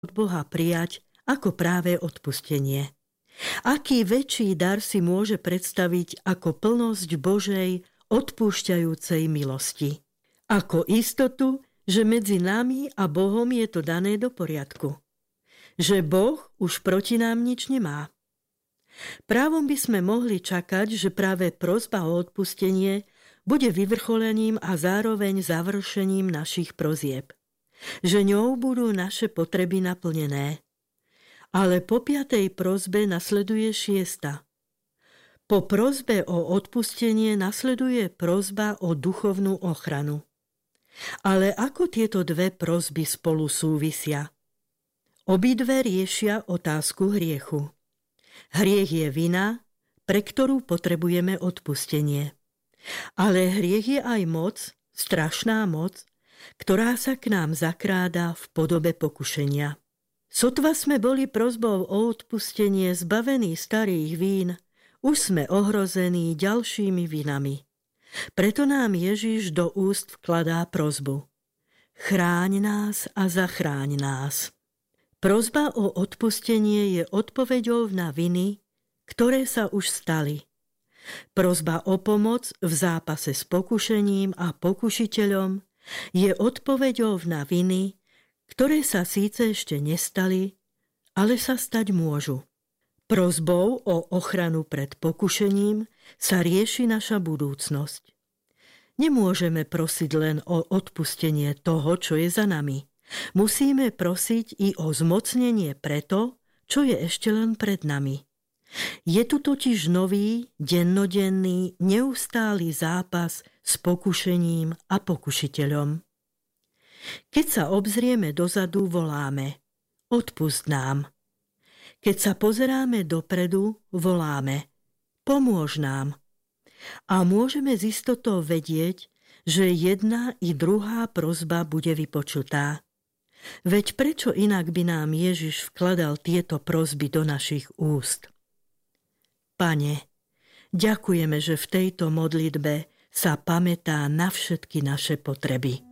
od Boha prijať ako práve odpustenie. Aký väčší dar si môže predstaviť ako plnosť Božej odpúšťajúcej milosti? Ako istotu, že medzi nami a Bohom je to dané do poriadku. Že Boh už proti nám nič nemá. Právom by sme mohli čakať, že práve prosba o odpustenie bude vyvrcholením a zároveň završením našich prosieb. Že ňou budú naše potreby naplnené. Ale po 5. prosbe nasleduje 6. Po prosbe o odpustenie nasleduje prosba o duchovnú ochranu. Ale ako tieto dve prosby spolu súvisia? Obidve riešia otázku hriechu. Hriech je vina, pre ktorú potrebujeme odpustenie. Ale hriech je aj moc, strašná moc, ktorá sa k nám zakráda v podobe pokušenia. Sotva sme boli prosbou o odpustenie zbavení starých vín, už sme ohrození ďalšími vinami. Preto nám Ježiš do úst vkladá prosbu. Chráň nás a zachráň nás. Prosba o odpustenie je odpoveďou na viny, ktoré sa už stali. Prosba o pomoc v zápase s pokušením a pokušiteľom je odpoveďou na viny, ktoré sa síce ešte nestali, ale sa stať môžu. Prosbou o ochranu pred pokušením sa rieši naša budúcnosť. Nemôžeme prosiť len o odpustenie toho, čo je za nami. Musíme prosiť i o zmocnenie pre to, čo je ešte len pred nami. Je tu totiž nový, dennodenný, neustály zápas s pokušením a pokušiteľom. Keď sa obzrieme dozadu, voláme: odpusť nám. Keď sa pozeráme dopredu, voláme: pomôž nám. A môžeme z istotou vedieť, že jedna i druhá prosba bude vypočutá. Veď prečo inak by nám Ježiš vkladal tieto prosby do našich úst? Pane, ďakujeme, že v tejto modlitbe sa pamätá na všetky naše potreby.